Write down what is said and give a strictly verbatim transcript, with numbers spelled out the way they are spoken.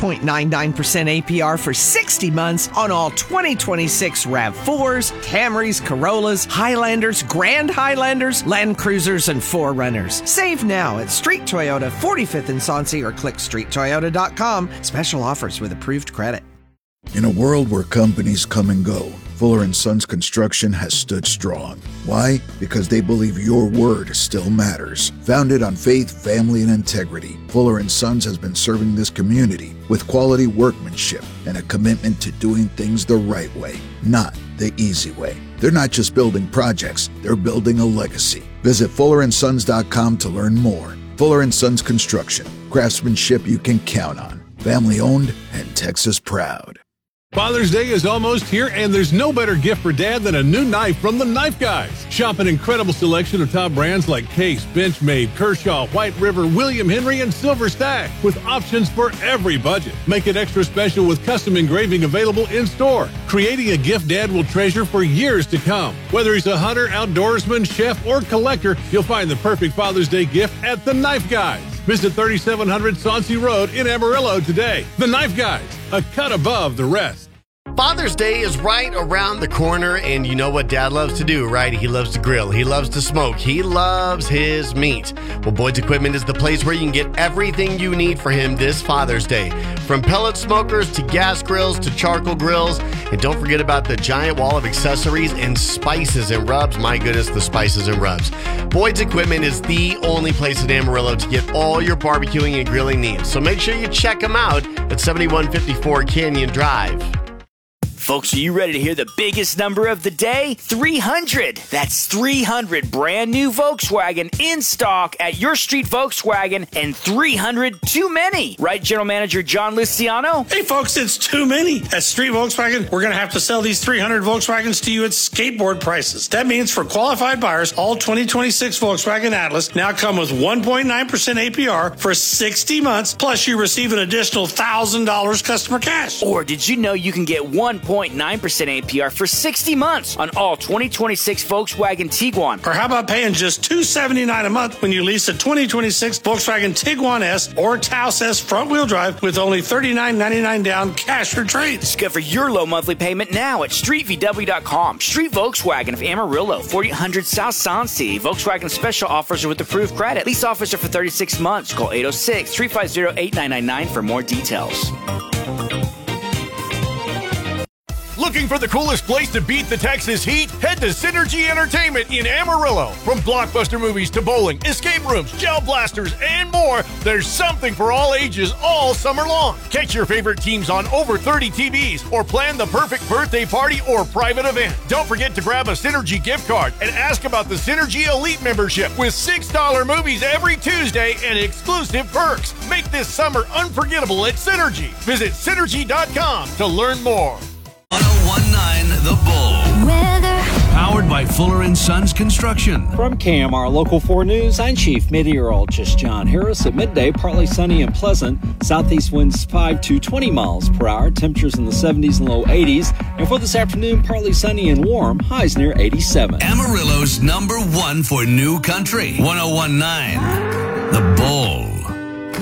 point nine nine percent A P R for sixty months on all twenty twenty-six RAV fours, Camrys, Corollas, Highlanders, Grand Highlanders, Land Cruisers, and four runners. Save now at Street Toyota, forty-fifth and Soncy, or click street toyota dot com. Special offers with approved credit. In a world where companies come and go, Fuller and Sons Construction has stood strong. Why? Because they believe your word still matters. Founded on faith, family, and integrity, Fuller and Sons has been serving this community with quality workmanship and a commitment to doing things the right way, not the easy way. They're not just building projects, they're building a legacy. Visit fuller and sons dot com to learn more. Fuller and Sons Construction, craftsmanship you can count on. Family owned and Texas proud. Father's Day is almost here, and there's no better gift for Dad than a new knife from the Knife Guys. Shop an incredible selection of top brands like Case, Benchmade, Kershaw, White River, William Henry, and Silver Stag, with options for every budget. Make it extra special with custom engraving available in-store, creating a gift Dad will treasure for years to come. Whether he's a hunter, outdoorsman, chef, or collector, you'll find the perfect Father's Day gift at the Knife Guys. Visit thirty-seven hundred Soncy Road in Amarillo today. The Knife Guys, a cut above the rest. Father's Day is right around the corner, and you know what Dad loves to do, right? He loves to grill. He loves to smoke. He loves his meat. Well, Boyd's Equipment is the place where you can get everything you need for him this Father's Day. From pellet smokers to gas grills to charcoal grills. And don't forget about the giant wall of accessories and spices and rubs. My goodness, the spices and rubs. Boyd's Equipment is the only place in Amarillo to get all your barbecuing and grilling needs. So make sure you check them out at seventy-one fifty-four Canyon Drive. Folks, are you ready to hear the biggest number of the day? three hundred. That's three hundred brand new Volkswagen in stock at your street Volkswagen, and three hundred too many. Right, General Manager John Luciano? Hey, folks, it's too many. At Street Volkswagen, we're going to have to sell these three hundred Volkswagens to you at skateboard prices. That means for qualified buyers, all twenty twenty-six Volkswagen Atlas now come with one point nine percent A P R for sixty months, plus you receive an additional one thousand dollars customer cash. Or did you know you can get one point nine percent A P R for sixty months on all twenty twenty-six Volkswagen Tiguan? Or how about paying just two hundred seventy-nine dollars a month when you lease a twenty twenty-six Volkswagen Tiguan S or Taos S front-wheel drive with only thirty-nine ninety-nine down cash for trade? Discover your low monthly payment now at street v w dot com. Street Volkswagen of Amarillo, forty-eight hundred South Soncy. Volkswagen special offers are with approved credit. Lease offers are for thirty-six months. Call eight oh six, three five zero, eight nine nine nine for more details. Looking for the coolest place to beat the Texas heat? Head to Synergy Entertainment in Amarillo. From blockbuster movies to bowling, escape rooms, gel blasters, and more, there's something for all ages all summer long. Catch your favorite teams on over thirty T Vs or plan the perfect birthday party or private event. Don't forget to grab a Synergy gift card and ask about the Synergy Elite membership with six dollar movies every Tuesday and exclusive perks. Make this summer unforgettable at Synergy. Visit synergy dot com to learn more. one oh one point nine The Bull. Weather. Powered by Fuller and Sons Construction. From K M R Local four News, I'm Chief Meteorologist John Harris. At midday, partly sunny and pleasant. Southeast winds five to twenty miles per hour. Temperatures in the seventies and low eighties. And for this afternoon, partly sunny and warm. Highs near eighty-seven. Amarillo's number one for new country. one oh one point nine